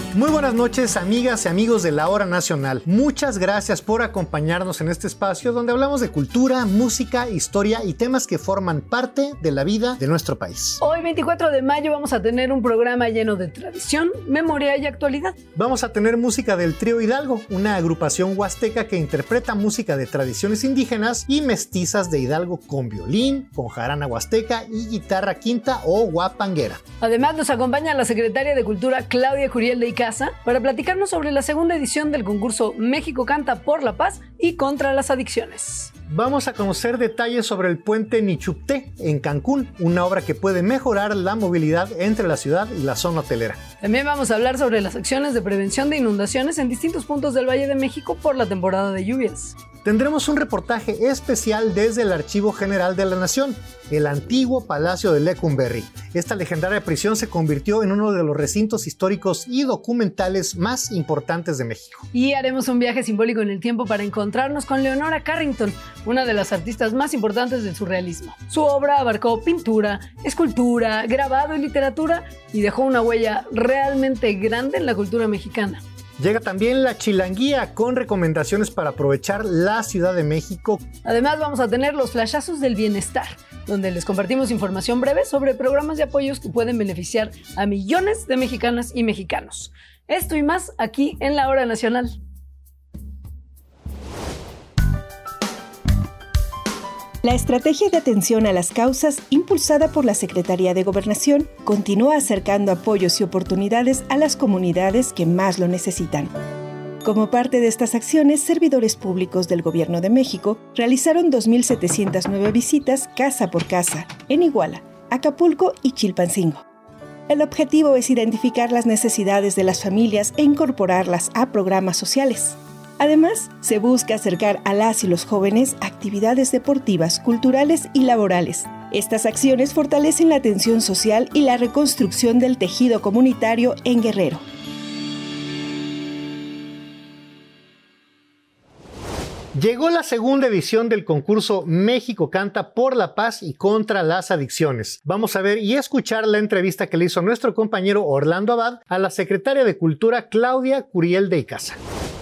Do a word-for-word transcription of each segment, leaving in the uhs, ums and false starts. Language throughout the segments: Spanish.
Muy buenas noches, amigas y amigos de La Hora Nacional. Muchas gracias por acompañarnos en este espacio donde hablamos de cultura, música, historia y temas que forman parte de la vida de nuestro país. Hoy, veinticuatro de mayo, vamos a tener un programa lleno de tradición, memoria y actualidad. Vamos a tener música del Trío Hidalgo, una agrupación huasteca que interpreta música de tradiciones indígenas y mestizas de Hidalgo con violín, con jarana huasteca y guitarra quinta o guapanguera. Además, nos acompaña la secretaria de Cultura, Claudia Curiel de Icaza, para platicarnos sobre la segunda edición del concurso México Canta por la Paz y contra las adicciones. Vamos a conocer detalles sobre el puente Nichupté en Cancún, una obra que puede mejorar la movilidad entre la ciudad y la zona hotelera. También vamos a hablar sobre las acciones de prevención de inundaciones en distintos puntos del Valle de México por la temporada de lluvias. Tendremos un reportaje especial desde el Archivo General de la Nación, el antiguo Palacio de Lecumberri. Esta legendaria prisión se convirtió en uno de los recintos históricos y documentales más importantes de México. Y haremos un viaje simbólico en el tiempo para encontrarnos con Leonora Carrington, una de las artistas más importantes del surrealismo. Su obra abarcó pintura, escultura, grabado y literatura y dejó una huella realmente grande en la cultura mexicana. Llega también la Chilanguía con recomendaciones para aprovechar la Ciudad de México. Además, vamos a tener los flashazos del bienestar, donde les compartimos información breve sobre programas y apoyos que pueden beneficiar a millones de mexicanas y mexicanos. Esto y más aquí en La Hora Nacional. La estrategia de atención a las causas, impulsada por la Secretaría de Gobernación, continúa acercando apoyos y oportunidades a las comunidades que más lo necesitan. Como parte de estas acciones, servidores públicos del Gobierno de México realizaron dos mil setecientas nueve visitas casa por casa en Iguala, Acapulco y Chilpancingo. El objetivo es identificar las necesidades de las familias e incorporarlas a programas sociales. Además, se busca acercar a las y los jóvenes a actividades deportivas, culturales y laborales. Estas acciones fortalecen la atención social y la reconstrucción del tejido comunitario en Guerrero. Llegó la segunda edición del concurso México Canta por la Paz y contra las adicciones. Vamos a ver y escuchar la entrevista que le hizo nuestro compañero Orlando Abad a la secretaria de Cultura Claudia Curiel de Icaza.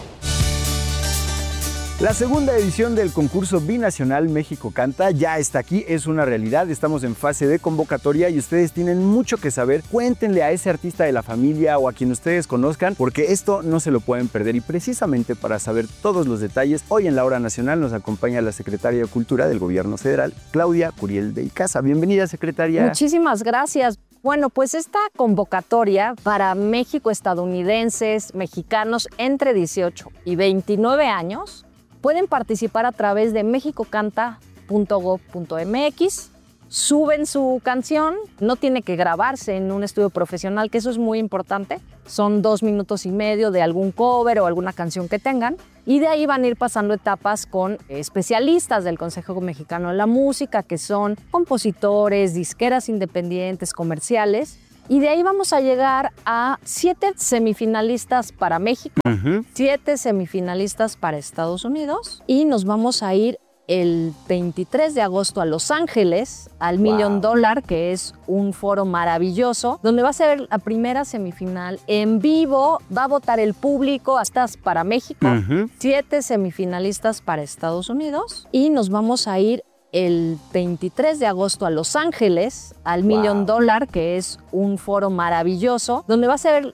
La segunda edición del concurso binacional México Canta ya está aquí, es una realidad, estamos en fase de convocatoria y ustedes tienen mucho que saber. Cuéntenle a ese artista de la familia o a quien ustedes conozcan, porque esto no se lo pueden perder. Y precisamente para saber todos los detalles, hoy en La Hora Nacional nos acompaña la secretaria de Cultura del Gobierno Federal, Claudia Curiel de Icaza. Bienvenida, secretaria. Muchísimas gracias. Bueno, pues esta convocatoria para México estadounidenses, mexicanos entre dieciocho y veintinueve años, pueden participar a través de mexico canta punto gob punto m x, suben su canción, no tiene que grabarse en un estudio profesional, que eso es muy importante, son dos minutos y medio de algún cover o alguna canción que tengan, y de ahí van a ir pasando etapas con especialistas del Consejo Mexicano de la Música, que son compositores, disqueras independientes, comerciales. Y de ahí vamos a llegar a siete semifinalistas para México, uh-huh. siete semifinalistas para Estados Unidos y nos vamos a ir el veintitrés de agosto a Los Ángeles, al wow. Million Dollar, que es un foro maravilloso, donde va a ser la primera semifinal en vivo, va a votar el público, hasta para México, uh-huh. siete semifinalistas para Estados Unidos y nos vamos a ir el veintitrés de agosto a Los Ángeles, al wow. Million Dollar, que es un foro maravilloso, donde va a ser